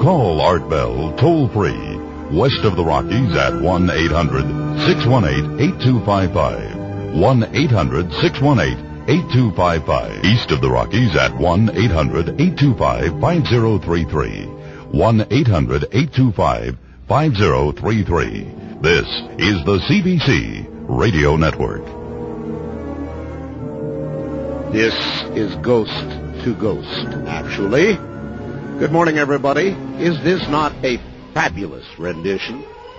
Call Art Bell toll-free, west of the Rockies at 1-800-618-8255. 1-800-618-8255. East of the Rockies at 1-800-825-5033. 1-800-825-5033. This is the CBC Radio Network. This is Ghost to Ghost, actually. Good morning, everybody. Is this not a fabulous rendition?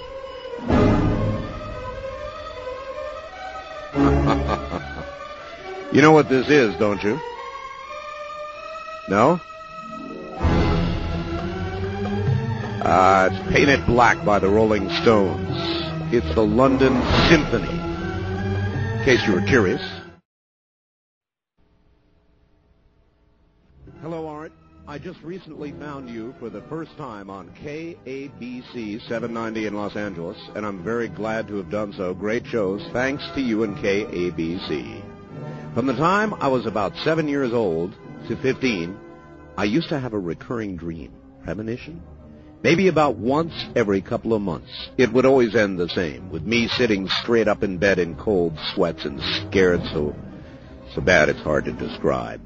You know what this is, don't you? No? It's Painted Black by the Rolling Stones. It's the London Symphony, in case you were curious. Hello, Art. I just recently found you for the first time on KABC 790 in Los Angeles, and I'm very glad to have done so. Great shows, thanks to you and KABC. From the time I was about 7 years old to 15, I used to have a recurring dream, premonition. Maybe about once every couple of months. It would always end the same, with me sitting straight up in bed in cold sweats and scared so bad it's hard to describe.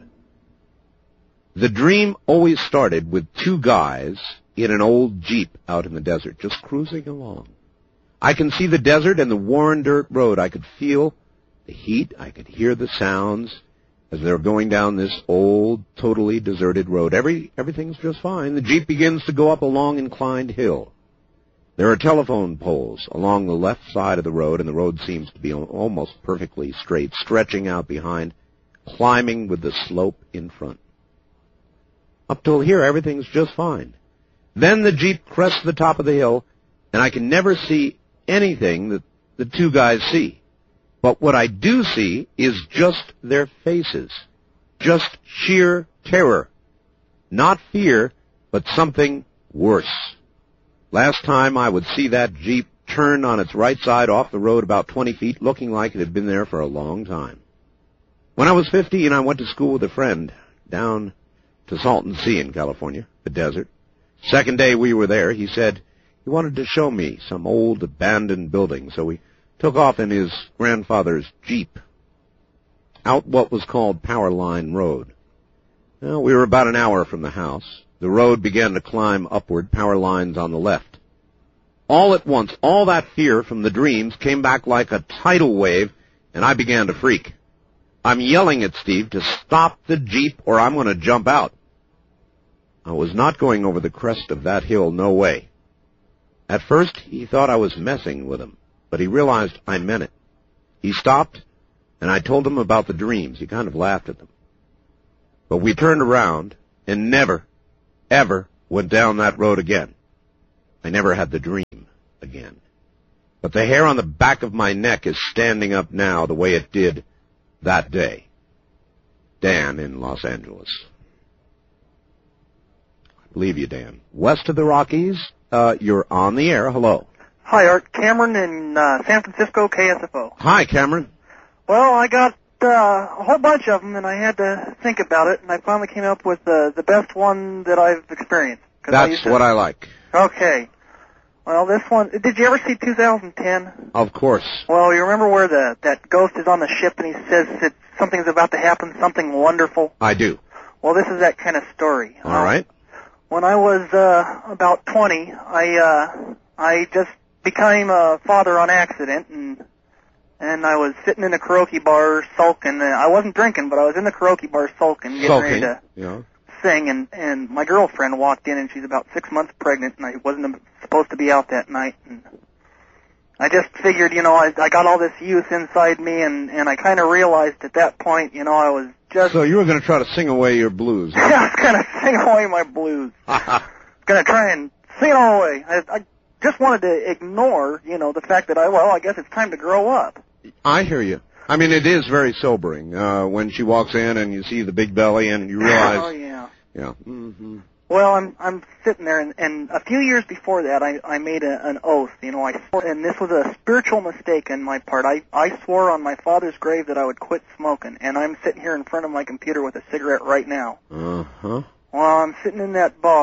The dream always started with two guys in an old Jeep out in the desert, just cruising along. I can see the desert and the worn dirt road. I could feel the heat. I could hear the sounds as they're going down this old, totally deserted road. Everything's just fine. The Jeep begins to go up a long inclined hill. There are telephone poles along the left side of the road, and the road seems to be almost perfectly straight, stretching out behind, climbing with the slope in front. Up till here, everything's just fine. Then the Jeep crests the top of the hill, and I can never see anything that the two guys see. But what I do see is just their faces. Just sheer terror. Not fear, but something worse. Last time I would see that Jeep turn on its right side off the road about 20 feet, looking like it had been there for a long time. When I was 15, I went to school with a friend down to Salton Sea in California, the desert. Second day we were there, he said he wanted to show me some old abandoned building, so we took off in his grandfather's Jeep out what was called Power Line Road. Well, we were about an hour from the house. The road began to climb upward, power lines on the left. All at once, all that fear from the dreams came back like a tidal wave, and I began to freak. I'm yelling at Steve to stop the Jeep or I'm going to jump out. I was not going over the crest of that hill, no way. At first, he thought I was messing with him, but he realized I meant it. He stopped, and I told him about the dreams. He kind of laughed at them. But we turned around and never, ever went down that road again. I never had the dream again. But the hair on the back of my neck is standing up now the way it did that day. Dan in Los Angeles. I believe you, Dan. West of the Rockies, you're on the air. Hello. Hi, Art. Cameron in San Francisco, KSFO. Hi, Cameron. Well, I got a whole bunch of them, and I had to think about it, and I finally came up with the best one that I've experienced. That's what I like. Okay. Well, this one, did you ever see 2010? Of course. Well, you remember where that ghost is on the ship and he says that something's about to happen, something wonderful? I do. Well, this is that kind of story. All right. When I was about 20, I just became a father on accident, and I was sitting in a karaoke bar sulking. I wasn't drinking, but I was in the karaoke bar sulking, getting ready to sing, and my girlfriend walked in, and she's about 6 months pregnant, and I wasn't supposed to be out that night. And I just figured, I got all this youth inside me, and I kind of realized at that point, I was just... So you were going to try to sing away your blues. Yeah, I was going to sing away my blues. I was going to try and sing it all away. I just wanted to ignore, the fact that I guess it's time to grow up. I hear you. I mean, it is very sobering when she walks in and you see the big belly and you realize... Oh, yeah. Yeah. Mm-hmm. Well, I'm sitting there, and a few years before that, I made an oath. I swore, and this was a spiritual mistake on my part. I swore on my father's grave that I would quit smoking, and I'm sitting here in front of my computer with a cigarette right now. Uh-huh. Well, I'm sitting in that bar,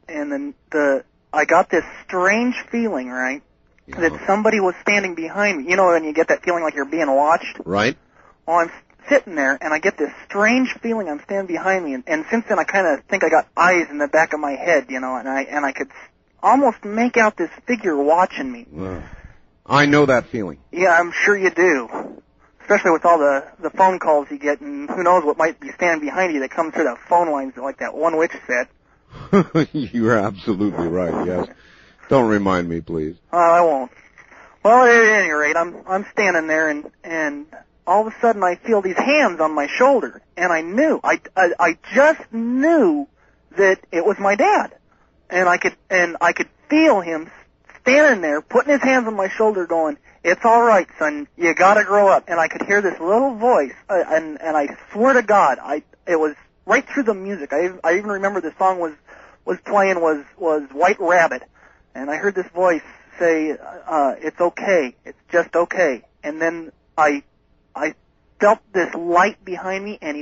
and then I got this strange feeling, right, that somebody was standing behind me. You know when you get that feeling like you're being watched? Right. Well, I'm sitting there, and I get this strange feeling I'm standing behind me, and since then I kind of think I got eyes in the back of my head, you know, and I could almost make out this figure watching me. Wow. I know that feeling. Yeah, I'm sure you do. Especially with all the phone calls you get, and who knows what might be standing behind you that comes through the phone lines like that one witch said. You're absolutely right, yes. Don't remind me, please. I won't. Well, at any rate, I'm standing there, and all of a sudden I feel these hands on my shoulder, and I knew, I just knew that it was my dad. And I could feel him standing there, putting his hands on my shoulder going, "It's all right, son. You gotta grow up." And I could hear this little voice, and I swear to God, it was right through the music. I even remember the song was playing was White Rabbit, and I heard this voice say, "It's okay. It's just okay." And then I felt this light behind me, and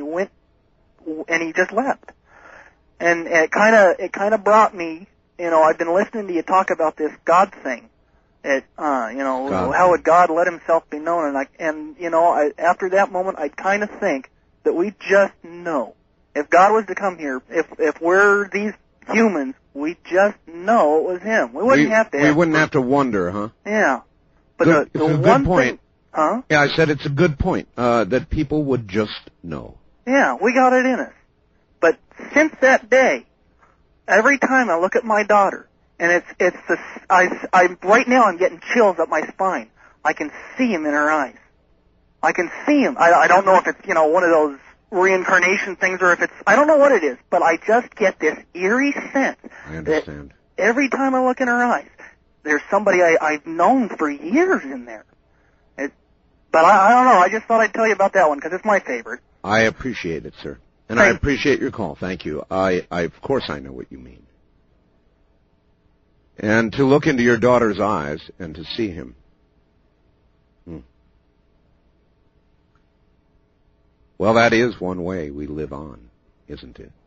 he just left. And it kind of brought me, you know, I've been listening to you talk about this God thing. How would God let himself be known? And after that moment, I kind of think that we just know. If God was to come here, if we're these humans, we just know it was him. We wouldn't have to. We wouldn't have to wonder, huh? Yeah. But it's a good point. Thing, huh? Yeah, I said it's a good point, that people would just know. Yeah, we got it in us. But since that day, every time I look at my daughter, and right now I'm getting chills up my spine. I can see him in her eyes. I can see him. I don't know if it's, one of those reincarnation things or if it's, I don't know what it is, but I just get this eerie sense. I understand. That every time I look in her eyes, there's somebody I've known for years in there. But I don't know. I just thought I'd tell you about that one because it's my favorite. I appreciate it, sir. And I appreciate your call. Thank you. Of course I know what you mean. And to look into your daughter's eyes and to see him. Well, that is one way we live on, isn't it?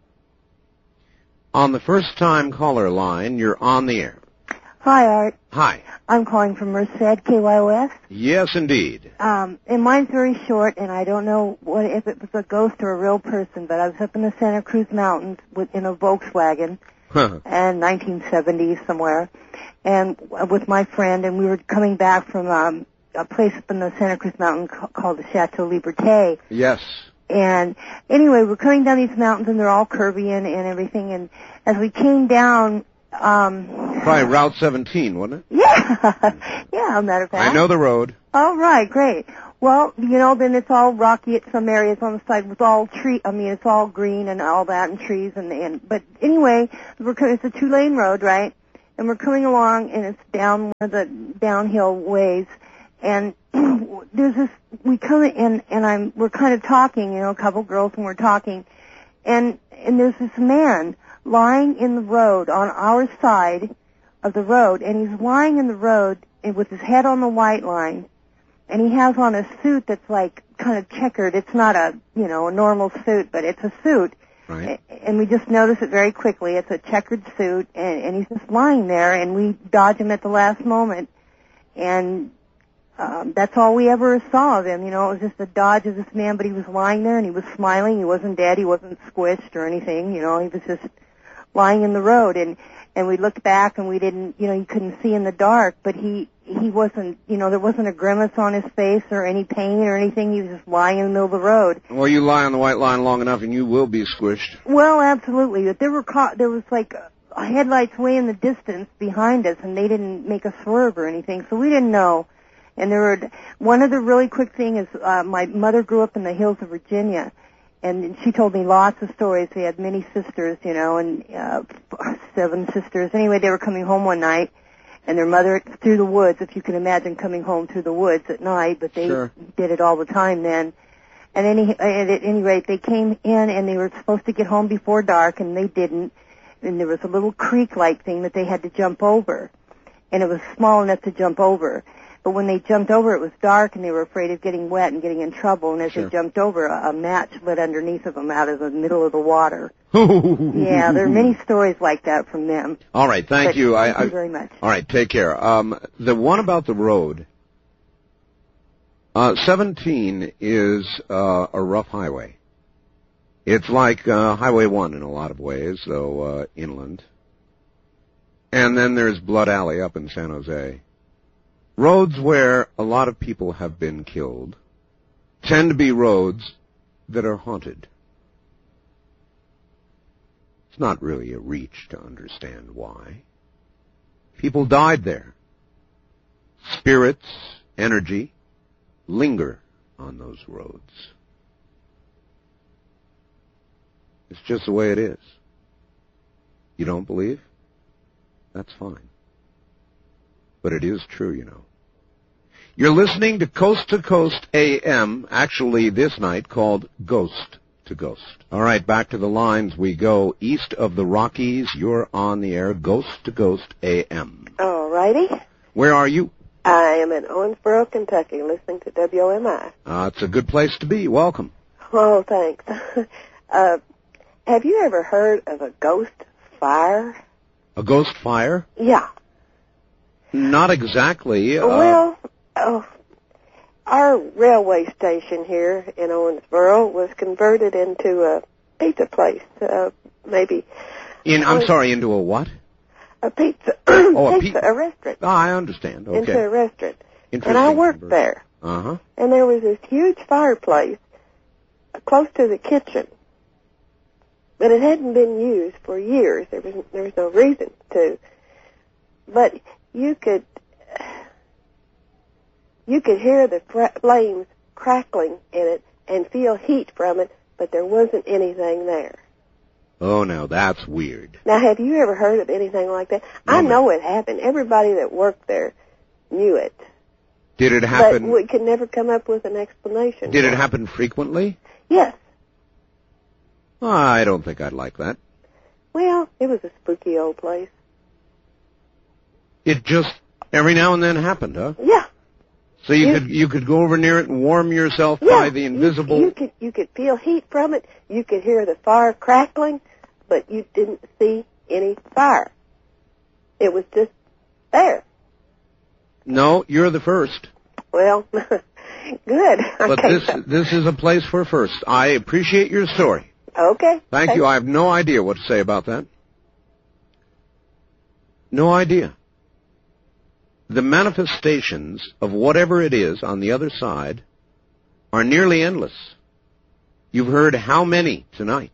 On the first-time caller line, you're on the air. Hi, Art. Hi. I'm calling from Merced, KYOS. Yes, indeed. And mine's very short, and I don't know if it was a ghost or a real person, but I was up in the Santa Cruz Mountains in a Volkswagen in 1970 somewhere, and with my friend, and we were coming back from a place up in the Santa Cruz Mountains called the Chateau Liberté. Yes. And anyway, we're coming down these mountains, and they're all curvy and everything, and as we came down... Probably Route 17, wasn't it? Yeah. Yeah, matter of fact. I know the road. All right, great. Well, then it's all rocky at some areas on the side with all it's all green and all that and trees but anyway, it's a 2-lane road, right? And we're coming along and it's down one of the downhill ways and there's this, we're kind of talking, a couple girls and we're talking and there's this man lying in the road on our side of the road, and he's lying in the road with his head on the white line, and he has on a suit that's like kind of checkered. It's not a normal suit, but it's a suit. Right. And we just notice it very quickly. It's a checkered suit, and he's just lying there, and we dodge him at the last moment, and that's all we ever saw of him. It was just a dodge of this man, but he was lying there, and he was smiling. He wasn't dead. He wasn't squished or anything. He was just lying in the road, and we looked back and we didn't, you couldn't see in the dark, but he wasn't, there wasn't a grimace on his face or any pain or anything. He was just lying in the middle of the road. Well, you lie on the white line long enough and you will be squished. Well, absolutely. But there was like headlights way in the distance behind us, and they didn't make a swerve or anything, so we didn't know. And one other really quick thing is, my mother grew up in the hills of Virginia, and she told me lots of stories. They had many sisters, and 7 sisters. Anyway, they were coming home one night, and their mother, through the woods, if you can imagine coming home through the woods at night, but they did it all the time then. And at any rate, they came in, and they were supposed to get home before dark, and they didn't. And there was a little creek-like thing that they had to jump over, and it was small enough to jump over. But when they jumped over, it was dark, and they were afraid of getting wet and getting in trouble. And as Sure. they jumped over, a match lit underneath of them out of the middle of the water. Yeah, there are many stories like that from them. All right, thank But you. Thank you very much. All right, take care. The one about the road, 17 is a rough highway. It's like Highway 1 in a lot of ways, though inland. And then there's Blood Alley up in San Jose. Roads where a lot of people have been killed tend to be roads that are haunted. It's not really a reach to understand why. People died there. Spirits, energy, linger on those roads. It's just the way it is. You don't believe? That's fine. But it is true, you know. You're listening to Coast AM, actually this night called Ghost to Ghost. All right, back to the lines we go. East of the Rockies, you're on the air, Ghost to Ghost AM. All righty. Where are you? I am in Owensboro, Kentucky, listening to WOMI. It's a good place to be. Welcome. Oh, thanks. Have you ever heard of a ghost fire? A ghost fire? Yeah. Not exactly. Our railway station here in Owensboro was converted into a pizza place, maybe. I'm sorry, into a what? A pizza. A restaurant. I understand. Okay. Into a restaurant. Interesting. And I worked there. Uh-huh. And there was this huge fireplace close to the kitchen. But it hadn't been used for years. There was no reason to. But you could hear the flames crackling in it and feel heat from it, but there wasn't anything there. Oh, now that's weird. Now, have you ever heard of anything like that? No, I know it happened. Everybody that worked there knew it. Did it happen? But we could never come up with an explanation. Did it happen frequently? Yes. I don't think I'd like that. Well, it was a spooky old place. It just every now and then happened, huh? Yeah. So you could go over near it and warm yourself by the invisible. You could feel heat from it. You could hear the fire crackling, but you didn't see any fire. It was just there. No, you're the first. Well, good. But this is a place for first. I appreciate your story. Okay. Thank you. I have no idea what to say about that. No idea. The manifestations of whatever it is on the other side are nearly endless. You've heard how many tonight?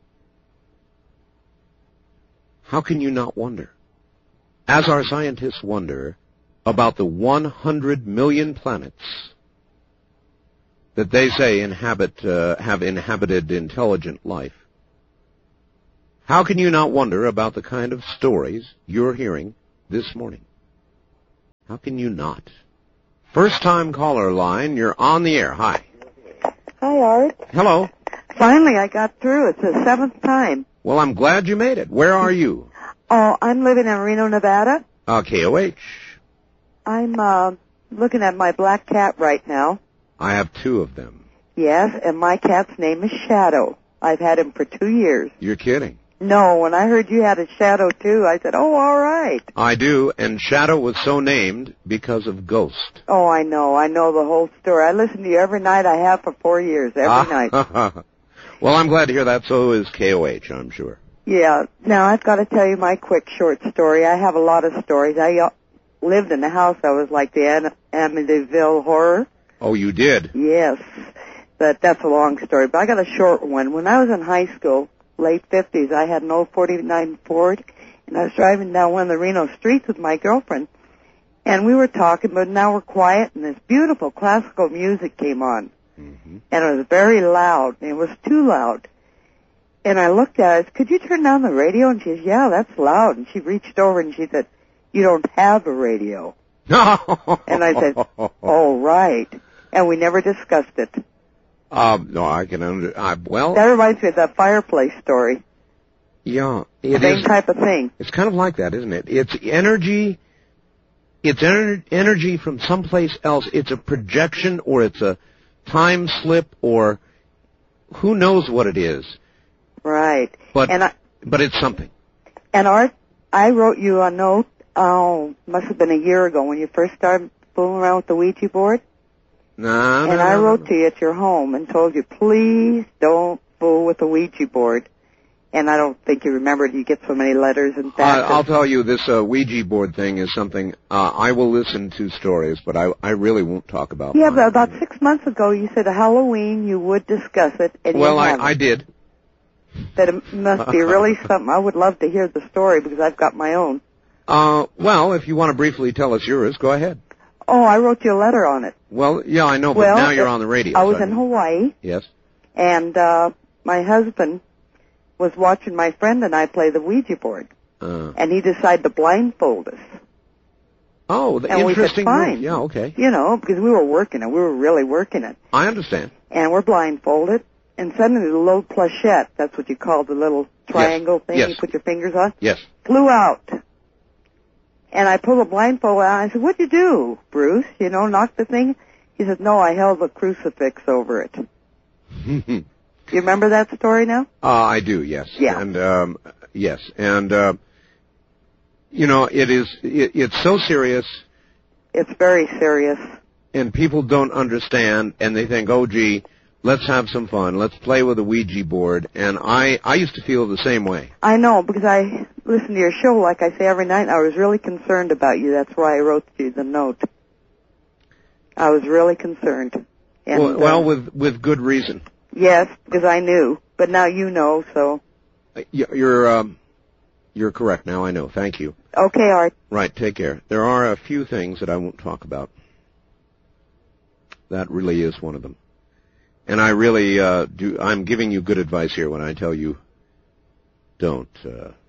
How can you not wonder? As our scientists wonder about the 100 million planets that they say have inhabited intelligent life, how can you not wonder about the kind of stories you're hearing this morning? How can you not? First-time caller line, you're on the air. Hi. Hi, Art. Hello. Finally, I got through. It's the 7th time. Well, I'm glad you made it. Where are you? Oh, I'm living in Reno, Nevada. KOH. I'm looking at my black cat right now. I have 2 of them. Yes, and my cat's name is Shadow. I've had him for 2 years. You're kidding. No, when I heard you had a Shadow, too, I said, oh, all right. I do, and Shadow was so named because of Ghost. Oh, I know the whole story. I listen to you every night. I have for 4 years, every night. Well, I'm glad to hear that. So is KOH, I'm sure. Yeah. Now, I've got to tell you my quick short story. I have a lot of stories. I lived in the house that was like the Amityville Horror. Oh, you did? Yes. But that's a long story. But I got a short one. When I was in high school, late 50s, I had an old 49 Ford, and I was driving down one of the Reno streets with my girlfriend. And we were talking, but now we're quiet, and this beautiful classical music came on. Mm-hmm. And it was very loud, and it was too loud. And I looked at her, I said, could you turn down the radio? And she said, yeah, that's loud. And she reached over and she said, you don't have a radio. And I said, oh, right. And we never discussed it. No, I can well... That reminds me of that fireplace story. Yeah. It Same is, type of thing. It's kind of like that, isn't it? It's energy it's energy from someplace else. It's a projection, or it's a time slip, or who knows what it is. Right. But it's something. And Art, I wrote you a note, must have been a year ago when you first started fooling around with the Ouija board. No. I wrote to you at your home and told you, please don't fool with the Ouija board. And I don't think you remembered. You get so many letters and faxes. I'll tell you, this Ouija board thing is something, I will listen to stories, but I really won't talk about Yeah, mine. but about 6 months ago you said at Halloween you would discuss it. And Well, you haven't. I did. That it must be really something. I would love to hear the story because I've got my own. Well, if you want to briefly tell us yours, go ahead. Oh, I wrote you a letter on it. Well, yeah, I know, but Well, now you're on the radio. I was so in Hawaii, Yes. and my husband was watching my friend and I play the Ouija board, and he decided to blindfold us. Oh, the And we said, interesting fine. move. Yeah, okay. You know, because we were working it. We were really working it. I understand. And we're blindfolded, and suddenly the little planchette, that's what you call the little triangle thing Yes. you put your fingers on, Yes. flew out. And I pulled the blindfold out, and I said, what'd you do, Bruce? You know, knock the thing? He said, no, I held the crucifix over it. You remember that story now? I do, yes. Yeah. And, yes. And, you know, it's so serious, It's very serious. and people don't understand, and they think, oh, gee, let's have some fun. Let's play with a Ouija board. And I used to feel the same way. I know, because I listen to your show, like I say, every night, and I was really concerned about you. That's why I wrote you the note. I was really concerned. And, Well, with good reason. Yes, because I knew. But now you know, so. You're correct now, I know. Thank you. Okay, Art. Right, take care. There are a few things that I won't talk about. That really is one of them. And I really I'm giving you good advice here when I tell you don't